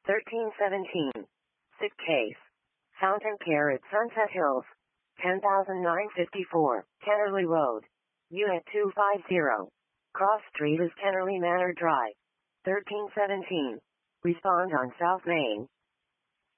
1317. Sick case. Fountain Care at Sunset Hills. 10,954. Kennerly Road. Unit 250. Cross Street is Kennerly Manor Drive. 1317. Respond on South Main.